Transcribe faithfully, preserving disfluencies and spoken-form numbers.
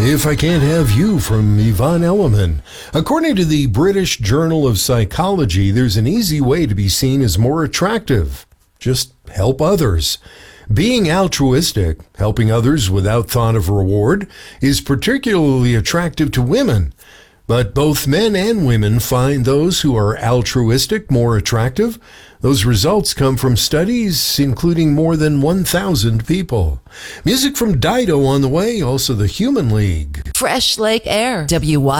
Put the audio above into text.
If I Can't Have You from Yvonne Elliman. According to the British Journal of Psychology, there's an easy way to be seen as more attractive. Just help others. Being altruistic, helping others without thought of reward, is particularly attractive to women. But both men and women find those who are altruistic more attractive. Those results come from studies including more than one thousand people. Music from Dido on the way, also the Human League. Fresh Lake Air. W Y